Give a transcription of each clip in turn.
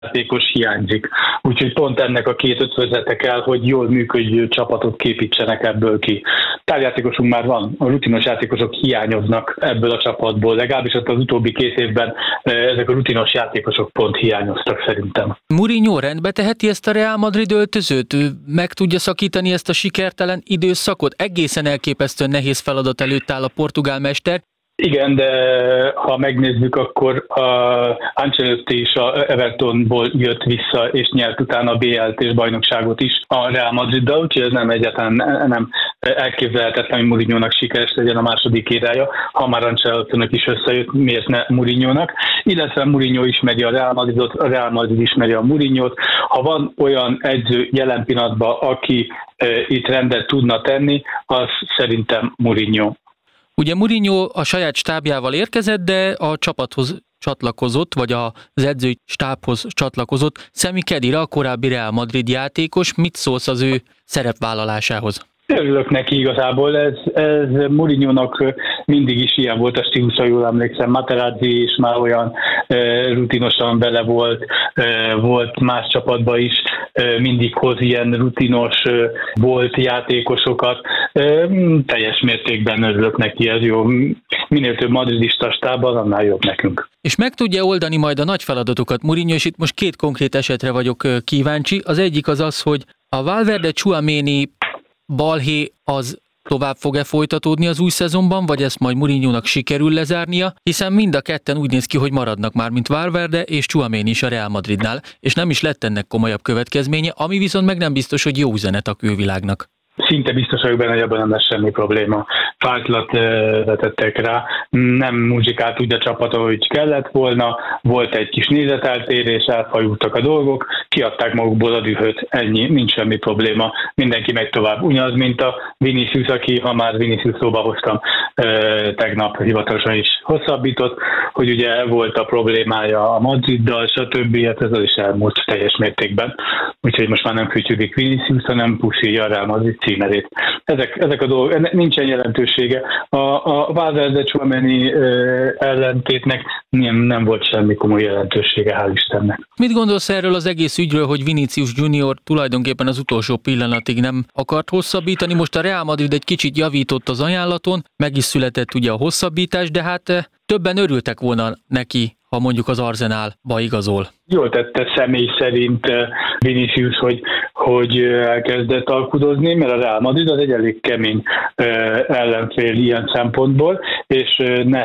játékos hiányzik. Úgyhogy pont ennek a két ötvözete kell, hogy jól működő csapatot képítsenek ebből ki. Távjátékosunk már van, a rutinos játékosok hiányoznak ebből a csapatból, legalábbis ott az utóbbi 2 évben ezek a rutinos játékosok pont hiányoztak szerintem. Mourinho rendbe teheti ezt a Real Madrid öltözőt? Ő meg tudja szakítani ezt a sikertelen időszakot? Egészen elképesztően nehéz feladat előtt áll a portugál mester. Igen, de ha megnézzük, akkor Ancelotti is a Evertonból jött vissza, és nyert utána a BL-t és bajnokságot is a Real Madriddal, úgyhogy ez nem egyáltalán nem elképzelhetetlen, hogy Mourinho-nak sikeres legyen a második érája. Ha már Ancelottinak is összejött, miért ne Mourinho-nak? Illetve Mourinho ismeri a Real Madridot, a Real Madrid ismeri a Mourinho-t. Ha van olyan edző jelen pillanatban, aki itt rendet tudna tenni, az szerintem Mourinho. Ugye Mourinho a saját stábjával érkezett, de a csapathoz csatlakozott, vagy az edzői stábhoz csatlakozott Sami Khedira, a korábbi Real Madrid játékos. Mit szólsz az ő szerepvállalásához? Örülök neki igazából, ez Mourinho-nak mindig is ilyen volt a stílusa, jól emlékszem, Materazzi is már olyan rutinosan bele volt más csapatban is, mindig hoz ilyen rutinos volt játékosokat, teljes mértékben örülök neki, ez jó. Minél több madridista stábban, annál jobb nekünk. És meg tudja oldani majd a nagy feladatokat Mourinho, és itt most 2 konkrét esetre vagyok kíváncsi. Az egyik az, hogy a Valverde Tchouaméni balhé az tovább fog-e folytatódni az új szezonban, vagy ezt majd Mourinho-nak sikerül lezárnia, hiszen mind a ketten úgy néz ki, hogy maradnak már, mint Valverde és Tchouaméni is a Real Madridnál, és nem is lett ennek komolyabb következménye, ami viszont meg nem biztos, hogy jó üzenet a külvilágnak. Szinte biztos vagyok benne, hogy abban nem lesz semmi probléma. Fájtlat vetettek rá, nem muzsikált úgy a csapat, ahogy kellett volna, volt egy kis nézeteltérés, elfajultak a dolgok, kiadták magukból a dühöt, ennyi, nincs semmi probléma, mindenki megy tovább. Ugyanaz, mint a Vinicius, aki, ha már Vinicius szóba hoztam, tegnap hivatalosan is hosszabbított, hogy ugye volt a problémája a Madriddal, stb. Hát ez az is elmúlt teljes mértékben. Úgyhogy most már nem fütyülik Vinicius, hanem puszilja a Real Madrid címerét. Ezek a dolgok, nincsen jelentősége. A Valverde Tchouaméni ellentétnek nem volt semmi komoly jelentősége, hál' Istennek. Mit gondolsz erről az egész ügyről, hogy Vinicius Junior tulajdonképpen az utolsó pillanatig nem akart hosszabbítani? Most a Real Madrid egy kicsit javított az ajánlaton, meg is született ugye a hosszabbítás, de hát többen örültek volna neki, ha mondjuk az Arsenalba igazol. Jól tette személy szerint Vinicius, hogy elkezdett alkudozni, mert a Real Madrid az egy elég kemény ellenfél ilyen szempontból, és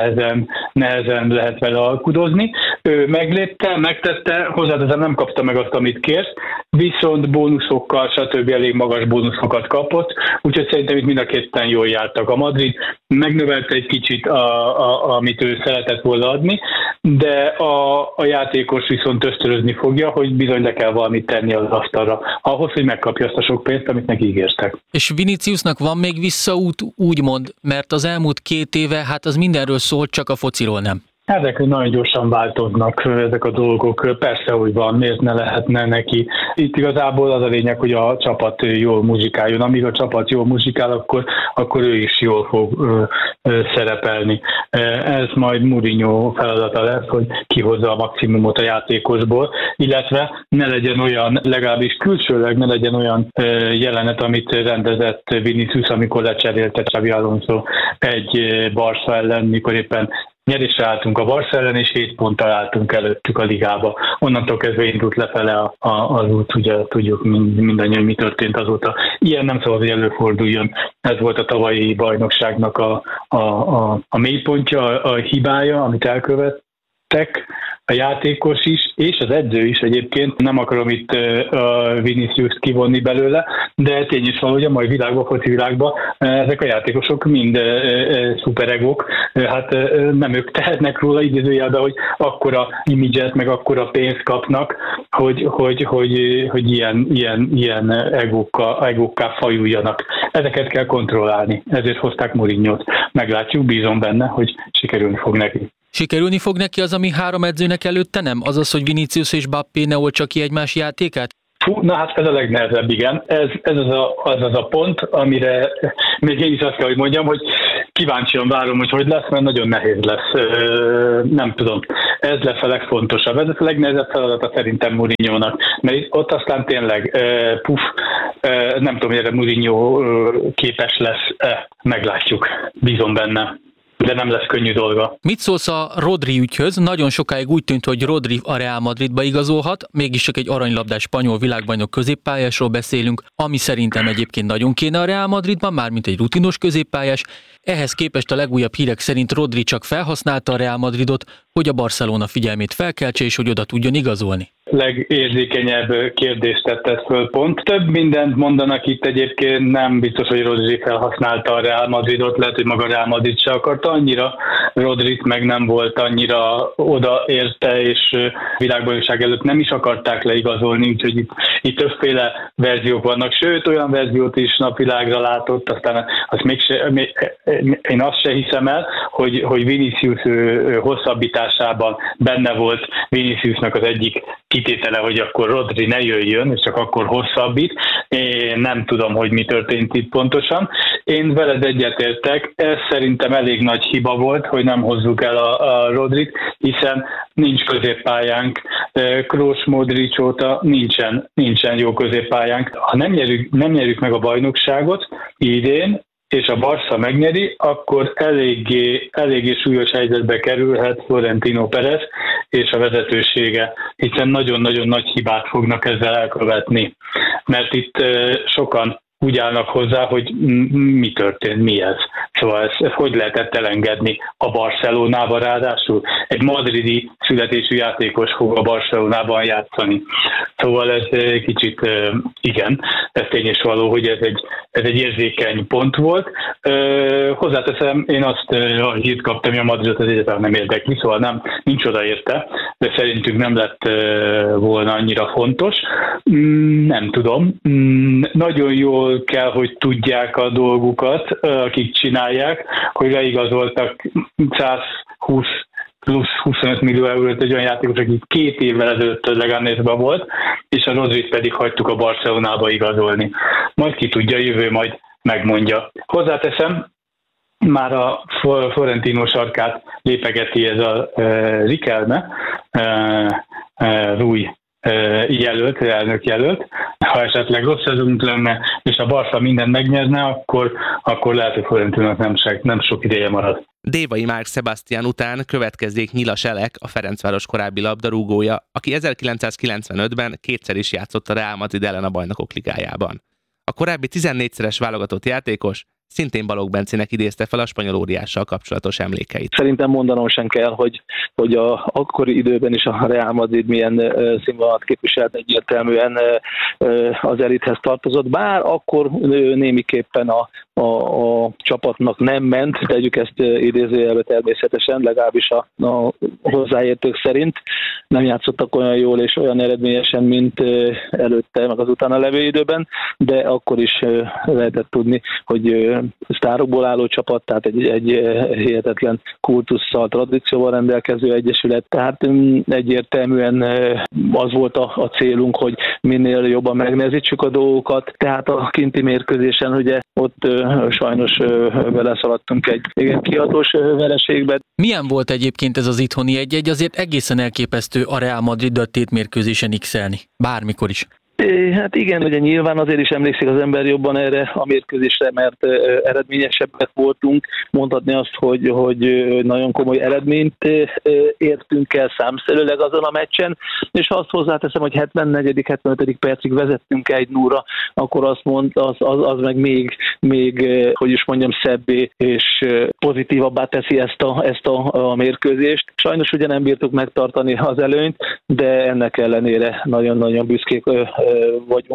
nehezen lehet vele alkudozni. Ő meglépte, megtette, hozzáteszem nem kapta meg azt, amit kért, viszont bónuszokkal, stb. Elég magas bónuszokat kapott, úgyhogy szerintem itt mind a ketten jól jártak. A Madrid megnövelte egy kicsit, amit ő szeretett volna adni, de a játékos viszont ösztönözni fogja, hogy bizony le kell valamit tenni az asztalra, ahhoz, hogy megkapja azt a sok pénzt, amit neki ígértek. És Viniciusnak van még visszaút, úgymond, mert az elmúlt 2 éve, hát az mindenről szólt, csak a fociról nem. Ezek nagyon gyorsan változnak, ezek a dolgok. Persze, hogy van, miért ne lehetne neki. Itt igazából az a lényeg, hogy a csapat jól muzsikáljon. Amíg a csapat jól muzsikál, akkor ő is jól fog szerepelni. Ez majd Mourinho feladata lesz, hogy kihozza a maximumot a játékosból, illetve ne legyen olyan, legalábbis külsőleg ne legyen olyan jelenet, amit rendezett Vinicius, amikor lecserélte Xabi Alonso egy Barca ellen, mikor éppen nyerésre álltunk a Barca ellen, és 7 ponttal álltunk előttük a ligába. Onnantól kezdve indult lefele az út, ugye tudjuk mindannyian, hogy mi történt azóta. Ilyen nem szabad, hogy előforduljon. Ez volt a tavalyi bajnokságnak a mélypontja, a hibája, amit elkövettek, a játékos is, és az edző is egyébként. Nem akarom itt a Vinicius-t kivonni belőle, de tény is van, hogy a mai világban, foci világban ezek a játékosok mind szuperegók. Hát nem ők tehetnek róla idézőjelben, hogy akkora imidzset, meg akkora pénzt kapnak, hogy ilyen egókká fajuljanak. Ezeket kell kontrollálni. Ezért hozták Mourinho-t. Meglátjuk, bízom benne, hogy sikerülni fog neki. Sikerülni fog neki az, ami 3 edzőnek előtte nem? Azaz, hogy Vinicius és Mbappé ne oltsa ki egymás játékát? Na hát ez a legnehezebb, igen. Ez az a pont, amire még én is azt kell, hogy mondjam, hogy kíváncsian várom, hogy lesz, mert nagyon nehéz lesz. Nem tudom. Ez lesz a legfontosabb. Ez a legnehezebb feladata szerintem Mourinho-nak. Mert ott aztán tényleg nem tudom, hogy erre Mourinho képes lesz. Meglátjuk. Bízom benne. De nem lesz könnyű dolga. Mit szólsz a Rodri ügyhöz? Nagyon sokáig úgy tűnt, hogy Rodri a Real Madridba igazolhat, mégis csak egy aranylabdás spanyol világbajnok középpályásról beszélünk, ami szerintem egyébként nagyon kéne a Real Madridban, mármint egy rutinos középpályás. Ehhez képest a legújabb hírek szerint Rodri csak felhasználta a Real Madridot, hogy a Barcelona figyelmét felkeltse, és hogy oda tudjon igazolni. Legérzékenyebb kérdést tetted föl pont. Több mindent mondanak itt egyébként, nem biztos, hogy Rodri felhasználta a Real Madridot, lehet, hogy maga Real Madrid se akarta annyira Rodrit, meg nem volt annyira odaérte, és világbajnokság előtt nem is akarták leigazolni, úgyhogy itt többféle verziók vannak, sőt olyan verziót is napvilágra látott, aztán én azt se hiszem el, hogy Vinicius hosszabbításában benne volt Viniciusnak az egyik kitétele, hogy akkor Rodri ne jöjjön, és csak akkor hosszabbít. Én nem tudom, hogy mi történt itt pontosan. Én veled egyetértek, ez szerintem elég nagy hiba volt, hogy nem hozzuk el a Rodrit, hiszen nincs középpályánk. Kroos, Modric óta nincsen jó középpályánk. Ha nem nyerjük meg a bajnokságot idén, és a Barca megnyeri, akkor eléggé súlyos helyzetbe kerülhet Florentino Pérez és a vezetősége, hiszen nagyon-nagyon nagy hibát fognak ezzel elkövetni. Mert itt sokan úgy állnak hozzá, hogy mi történt, mi ez. Szóval ezt hogy lehetett elengedni a Barcelonába, ráadásul egy madridi születésű játékos fog a Barcelonában játszani. Szóval ez kicsit, igen, ez tény és való, hogy ez egy érzékeny pont volt. Hozzáteszem, én azt a hírt kaptam, hogy a Madridot az egyáltalán nem érdekli, szóval nincs odaérte, de szerintünk nem lett volna annyira fontos. Nem tudom. Nagyon jól kell, hogy tudják a dolgukat, akik csinálják, hogy leigazoltak 120 plusz 25 millió eurót egy olyan játékos, aki 2 évvel ezelőtt Leganésban volt, és a Rodrit pedig hagytuk a Barcelonába igazolni. Majd ki tudja, jövő majd megmondja. Hozzáteszem, már a Florentino sarkát lépegeti ez a Riquelme, Rui jelölt, elnök jelölt. Ha esetleg rossz szezonunk lenne, és a Barca mindent megnyerne, akkor lehet, hogy Florentinonak nem sok ideje marad. Dévai Márk Sebastian után következzék Nyilas Elek, a Ferencváros korábbi labdarúgója, aki 1995-ben kétszer is játszott a Real Madrid ellen a Bajnokok Ligájában. A korábbi 14-szeres válogatott játékos szintén Balogh Bencének idézte fel a spanyol óriással kapcsolatos emlékeit. Szerintem mondanom sem kell, hogy a akkori időben is a Real Madrid milyen színvonalat képviselt, egyértelműen az elithez tartozott, bár akkor némiképpen a csapatnak nem ment, tegyük ezt idézőjelbe természetesen, legalábbis a hozzáértők szerint. Nem játszottak olyan jól és olyan eredményesen, mint előtte, meg az utána levő időben, de akkor is lehetett tudni, hogy sztárokból álló csapat, tehát egy hihetetlen kultusszal, tradícióval rendelkező egyesület, tehát egyértelműen az volt a célunk, hogy minél jobban megnehezítsük a dolgokat, tehát a kinti mérkőzésen ugye ott sajnos beleszaladtunk egy igen kihatós vereségbe. Milyen volt egyébként ez az itthoni 1-1? Azért egészen elképesztő a Real Madriddal tétmérkőzésen x-elni. Bármikor is. Hát igen, ugye nyilván azért is emlékszik az ember jobban erre a mérkőzésre, mert eredményesebbek voltunk. Mondhatni azt, hogy nagyon komoly eredményt értünk el számszerűleg azon a meccsen, és ha azt hozzáteszem, hogy 74.-75. percig vezettünk 1-0-ra, akkor az meg még, hogy is mondjam, szebbé és pozitívabbá teszi ezt a mérkőzést. Sajnos ugye nem bírtuk megtartani az előnyt, de ennek ellenére nagyon-nagyon büszkék vagyunk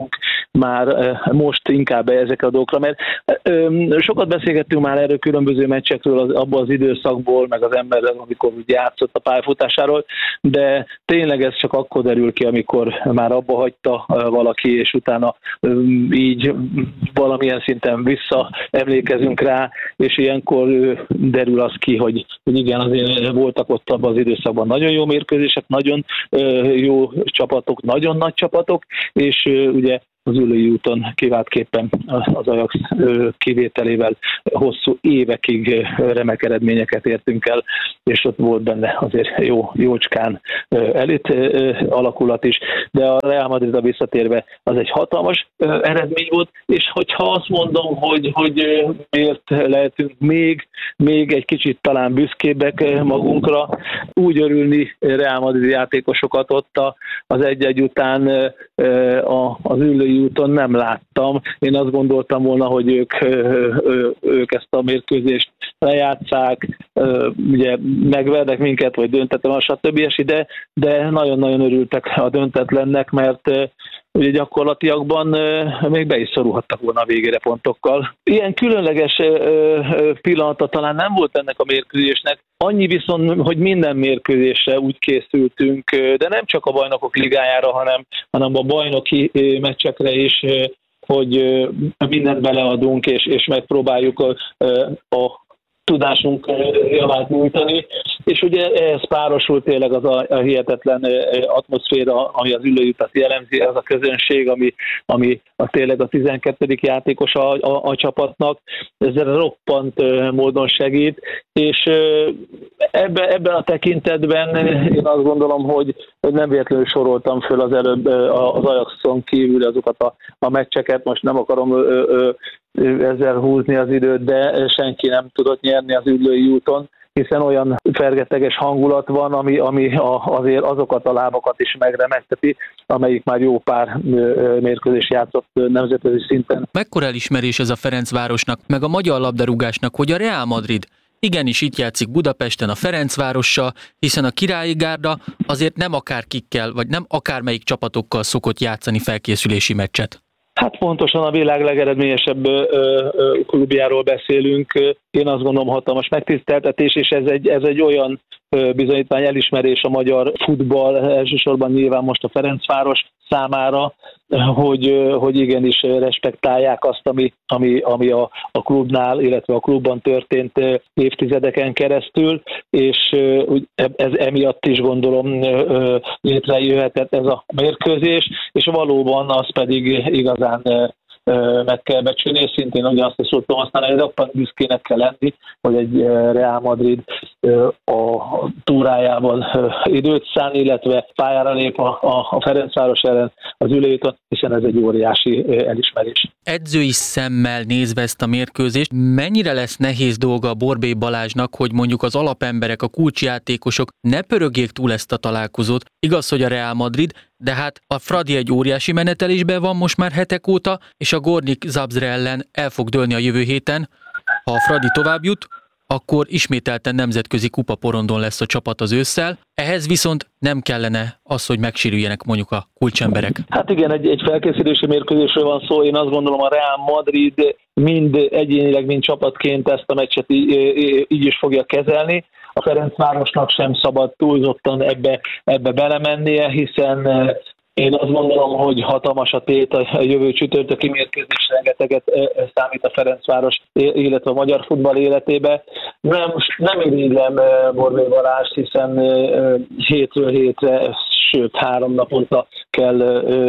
már most inkább ezekre a dolgokra, mert sokat beszélgettünk már erről különböző meccsekről abban az időszakból, meg az emberrel, amikor játszott a pályafutásáról, de tényleg ez csak akkor derül ki, amikor már abba hagyta valaki, és utána így valamilyen szinten visszaemlékezünk rá, és ilyenkor derül az ki, hogy igen, azért voltak ott abban az időszakban nagyon jó mérkőzések, nagyon jó csapatok, nagyon nagy csapatok, és ugye az Üllői úton kiváltképpen az Ajax kivételével hosszú évekig remek eredményeket értünk el, és ott volt benne azért jócskán elit alakulat is, de a Real Madridra visszatérve az egy hatalmas eredmény volt, és hogyha azt mondom, hogy miért lehetünk még egy kicsit talán büszkébbek magunkra, úgy örülni Real Madrid játékosokat ott az 1-1 után az Üllői úton nem láttam. Én azt gondoltam volna, hogy ők ezt a mérkőzést lejátszák, ugye megvernek minket, vagy döntetlen, stb. De nagyon-nagyon örültek a döntetlennek, mert ugye gyakorlatiakban még be is szorulhattak volna a végére pontokkal. Ilyen különleges pillanata talán nem volt ennek a mérkőzésnek, annyi viszont, hogy minden mérkőzésre úgy készültünk, de nem csak a Bajnokok Ligájára, hanem a bajnoki meccsekre is, hogy mindent beleadunk, és megpróbáljuk a tudásunk javát nyújtani, és ugye ehhez párosul tényleg az a hihetetlen atmoszféra, ami az Üllői utat jellemzi, az a közönség, ami tényleg a 12. játékos a csapatnak, ezzel roppant módon segít, és ebben a tekintetben én azt gondolom, hogy nem véletlenül soroltam föl az előbb az Ajaxon kívül azokat a meccseket, most nem akarom ezzel húzni az időt, de senki nem tudott nyerni az Üllői úton, hiszen olyan fergeteges hangulat van, ami azért azokat a lábakat is megremegteti, amelyik már jó pár mérkőzés játszott nemzetközi szinten. Mekkora elismerés ez a Ferencvárosnak, meg a magyar labdarúgásnak, hogy a Real Madrid igenis itt játszik Budapesten a Ferencvárossal, hiszen a Királyi Gárda azért nem akárkikkel, vagy nem akármelyik csapatokkal szokott játszani felkészülési meccset. Hát pontosan a világ legeredményesebb klubjáról beszélünk. Én azt gondolom, hatalmas megtiszteltetés, és ez egy olyan bizonyítvány, elismerés a magyar futball, elsősorban nyilván most a Ferencváros számára, hogy igenis respektálják azt, ami a klubnál, illetve a klubban történt évtizedeken keresztül, és ez emiatt is gondolom létrejöhetett ez a mérkőzés, és valóban az pedig igazán meg kell becsülni, és szintén ugye azt is szoktam használni, hogy roppant büszkének kell lenni, hogy egy Real Madrid a túrájában időt szán, illetve pályára lép a Ferencváros ellen az Üllői úton, hiszen ez egy óriási elismerés. Edzői szemmel nézve ezt a mérkőzést, mennyire lesz nehéz dolga a Borbély Balázsnak, hogy mondjuk az alapemberek, a kulcsjátékosok ne pörögjék túl ezt a találkozót? Igaz, hogy a Real Madrid, de hát a Fradi egy óriási menetelésben van most már hetek óta, és a Gornik Zabrze ellen el fog dőlni a jövő héten. Ha a Fradi tovább jut, akkor ismételten nemzetközi kupaporondon lesz a csapat az ősszel. Ehhez viszont nem kellene az, hogy megsérüljenek mondjuk a kulcsemberek. Hát igen, egy felkészülési mérkőzésről van szó. Én azt gondolom, a Real Madrid mind egyénileg, mind csapatként ezt a meccset így is fogja kezelni. A Ferencvárosnak sem szabad túlzottan ebbe belemennie, hiszen én azt gondolom, hogy hatalmas a tét a jövő csütörtöki mérkőzés, rengeteget számít a Ferencváros, illetve a magyar futball életébe. Nem irigylem Borbély Balázst, hiszen hétről hétre, sőt 3 naponta kell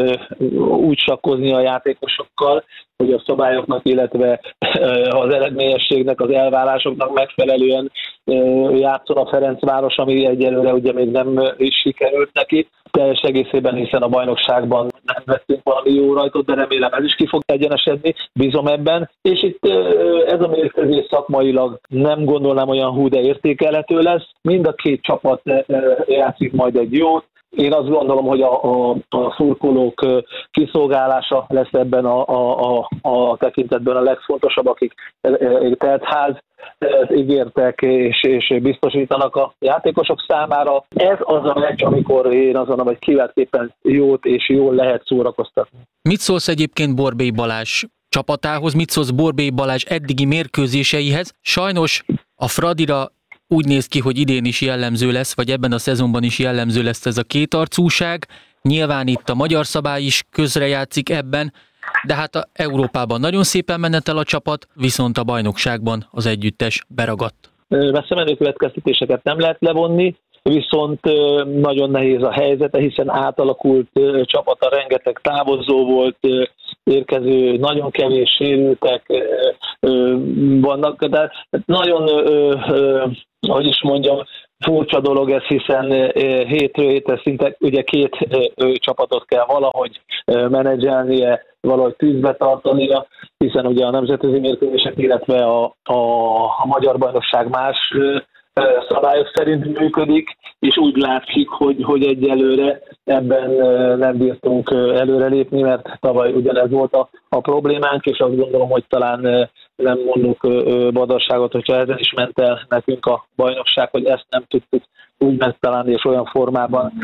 úgy sakkozni a játékosokkal, hogy a szabályoknak, illetve az eredményességnek, az elvárásoknak megfelelően játszol a Ferencváros, ami egyelőre ugye még nem is sikerült neki teljes egészében, hiszen a bajnokságban nem vettünk valami jó rajtot, de remélem ez is ki fog egyenesedni, bízom ebben. És itt ez a mérkőzés szakmailag nem gondolnám olyan hú, de értékelhető lesz. Mind a két csapat játszik majd egy jót, Én azt gondolom, hogy a szurkolók kiszolgálása lesz ebben a tekintetben a legfontosabb, akik teltház ígértek és biztosítanak a játékosok számára. Ez az a meccs, amikor én azt mondom, hogy kiváltképpen jót és jól lehet szórakoztatni. Mit szólsz egyébként Borbély Balázs csapatához, mit szólsz Borbély Balázs eddigi mérkőzéseihez? Sajnos a Fradira úgy néz ki, hogy idén is jellemző lesz, vagy ebben a szezonban is jellemző lesz ez a kétarcúság. Nyilván itt a magyar szabály is közrejátszik ebben, de hát Európában nagyon szépen menetel a csapat, viszont a bajnokságban az együttes beragadt. Messze menő következtetéseket nem lehet levonni, viszont nagyon nehéz a helyzete, hiszen átalakult csapata, rengeteg távozó volt, érkező, nagyon kevés sérültek vannak, de nagyon, hogy is mondjam, furcsa dolog ez, hiszen hétről hétre szinte ugye két csapatot kell valahogy menedzselnie, valahogy tűzbe tartania, hiszen ugye a nemzetközi mérkőzések, illetve a magyar bajnokság más szabályok szerint működik, és úgy látszik, hogy egyelőre ebben nem bírtunk előrelépni, mert tavaly ugyanez volt a problémánk, és azt gondolom, hogy talán nem mondok badarságot, hogyha ezen is ment el nekünk a bajnokság, hogy ezt nem tudtuk úgy megtalálni, és olyan formában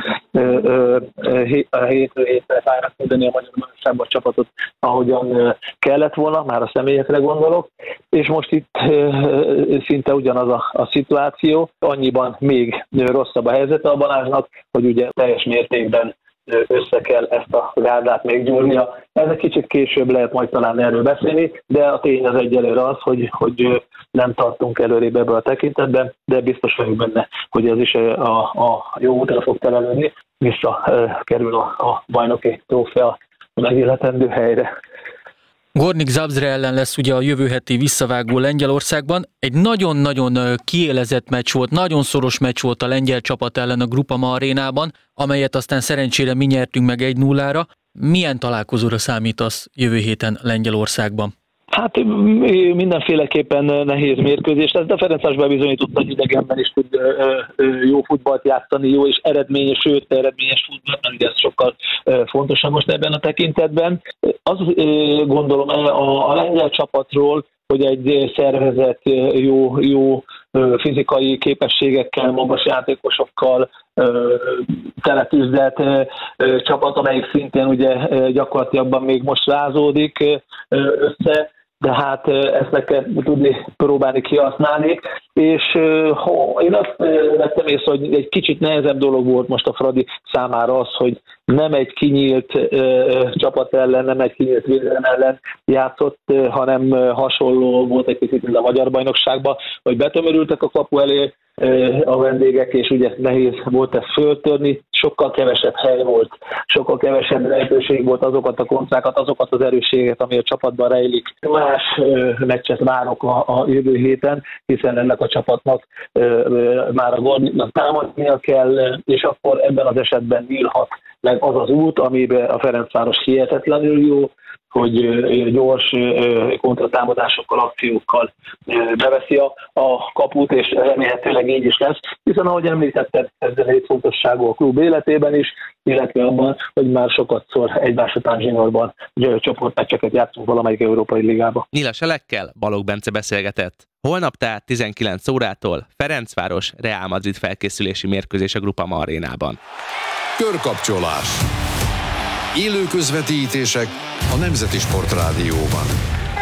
hétről hétre pályára küldeni a magyar bajnokságban a csapatot, ahogyan kellett volna, már a személyekre gondolok, és most itt szinte ugyanaz a szituáció, annyiban még rosszabb a helyzete a Balázsnak, hogy ugye teljes mértékben össze kell ezt a gárdát még gyúrnia. Ez egy kicsit később lehet majd talán erről beszélni, de a tény az egyelőre az, hogy nem tartunk előrébb ebből a tekintetben, de biztos vagyok benne, hogy ez is a jó útra fog terelődni, visszakerül a bajnoki trófea a megilletendő helyre. Gornik Zabrze ellen lesz ugye a jövő heti visszavágó Lengyelországban. Egy nagyon-nagyon kiélezett meccs volt, nagyon szoros meccs volt a lengyel csapat ellen a Groupama arénában, amelyet aztán szerencsére mi nyertünk meg 1-0-ra. Milyen találkozóra számítasz jövő héten Lengyelországban? Hát mindenféleképpen nehéz mérkőzés lesz, de Ferencváros bebizonyította, hogy idegenben is tud jó futballt játszani, jó és eredményes, sőt eredményes futballt, mert ugye ez sokkal fontosabb most ebben a tekintetben. Azt gondolom a lengyel csapatról, hogy egy szervezett, jó fizikai képességekkel, magas játékosokkal teletűzdelt csapat, amelyik szintén ugye gyakorlatilag még most rázódik össze, de hát ezt meg kell tudni próbálni kihasználni, és én azt vettem észre, hogy egy kicsit nehezebb dolog volt most a Fradi számára az, hogy nem egy kinyílt csapat ellen, nem egy kinyílt védelem ellen játszott, hanem hasonló volt egy kicsit, mint a magyar bajnokságban, hogy betömörültek a kapu elé a vendégek, és ugye nehéz volt ezt föltörni, sokkal kevesebb hely volt, sokkal kevesebb lehetőség volt azokat a kontrákat, azokat az erősségeket, ami a csapatban rejlik. Más meccset várok a jövő héten, hiszen ennek a csapatnak már a Gorniknak támadnia kell, és akkor ebben az esetben nyílhat meg az az út, amiben a Ferencváros hihetetlenül jó, hogy gyors kontratámadásokkal, akciókkal beveszi a kaput, és remélhetőleg így is lesz, hiszen ahogy említetted, ez létfontosságú a klub életében is, illetve abban, hogy már sokatszor egymás után zsinórban csoportmeccseket játszunk valamelyik európai ligában. Nyilas Elekkel Balogh Bence beszélgetett. Holnap tehát 19 órától Ferencváros Real Madrid felkészülési mérkőzés a Groupama arénában. Körkapcsolás. Élő közvetítések a Nemzeti Sportrádióban.